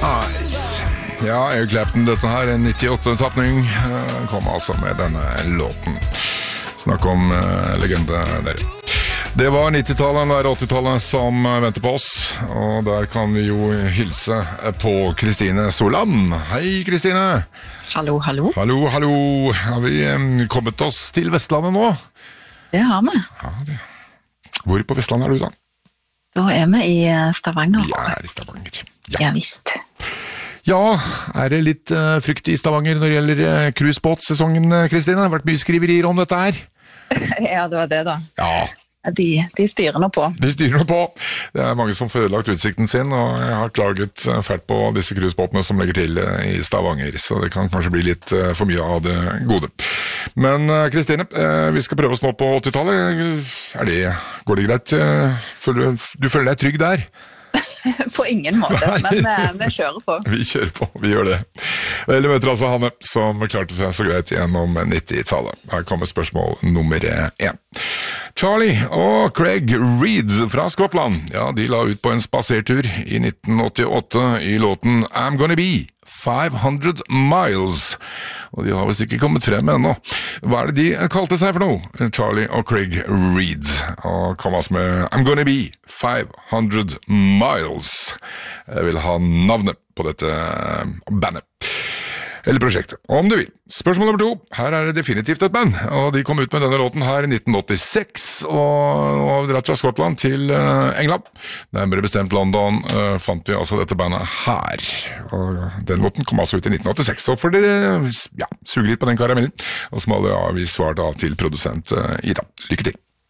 Eyes. Ja, Eric Clapton, dette her, en 98-tapning, kom altså med denne låten. Snakk om legende der. Det var 90-tallet, det er 80-tallet som venter på oss, og der kan vi jo hilse på Kristine Solan. Hei, Kristine! Hallo, hallo. Hallo, hallo. Har vi kommet oss til Vestlandet nå? Det har vi. Ja, det. Hvor på Vestlandet er du da? Da er vi i Stavanger. Vi er i Stavanger. Ja, visst. Ja, er det litt frykt i Stavanger når det gjelder cruisebåtsesongen, Kristine? Det har vært mye skriverier om dette her. Ja, det var det da. Ja. De styrer nå på. De styrer nå på. Det er mange som får ødelagt utsikten sin, og jeg har klaget fælt på disse cruisebåtene som legger til i Stavanger, så det kan kanskje bli litt for mye av det gode. Men Kristine, vi skal prøve oss nå på 80-tallet. Går det greit? Du føler deg trygg der? På ingen måte, men vi kjører på. Vi kjører på, vi gjør det. Vel, møter altså Hanne, som klarte seg så greit gjennom 90-tallet. Her kommer spørsmål nummer 1. Charlie og Craig Reed fra Skottland, ja, de la ut på en spasertur i 1988 i låten I'm Gonna Be 500 Miles, og de har vist ikke kommet frem ennå. Hva er det de kalte seg for noe? Charlie og Craig Reed, og kom altså med I'm Gonna Be 500 Miles. Jeg vil ha navnet på dette bandet. Eller prosjektet, om du vil. Spørsmål nummer 2. Her er det definitivt et band, og de kom ut med denne låten her i 1986, og dratt fra Skottland til England. Nærmere bestemt London fant vi altså dette bandet her. Og den låten kom altså ut i 1986, så får dere suge litt på den karamellen, og så må dere avgi svar da til produsent Ida. Lykke til!